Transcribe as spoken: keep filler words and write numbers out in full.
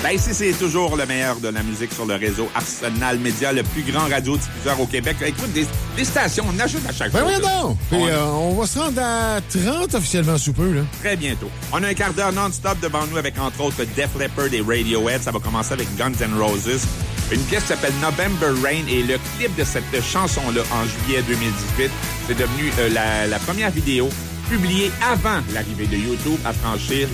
Ben ici, c'est toujours le meilleur de la musique sur le réseau Arsenal Média, le plus grand radiodiffuseur au Québec. Écoute, des, des stations, on ajoute à chaque ben fois. Ben oui, non! Puis, on... Euh, on va se rendre à trente officiellement sous peu, là. Très bientôt. On a un quart d'heure non-stop devant nous avec, entre autres, Def Leppard et Radiohead. Ça va commencer avec Guns N' Roses. Une pièce qui s'appelle November Rain et le clip de cette chanson-là en juillet deux mille dix-huit, c'est devenu euh, la, la première vidéo publiée avant l'arrivée de YouTube à franchir